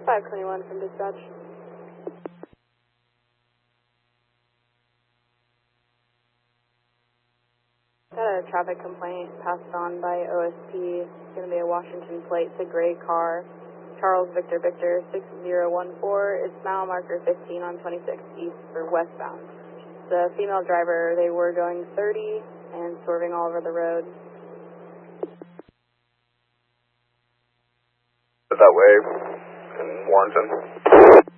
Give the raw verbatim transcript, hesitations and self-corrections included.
five twenty-one from dispatch. Got a traffic complaint passed on by O S P. It's going to be a Washington plate. It's a gray car. Charles Victor Victor six zero one four. It's mile marker fifteen on twenty-six east for westbound. The female driver, they were going thirty and swerving all over the road. Is that way in Warrenton?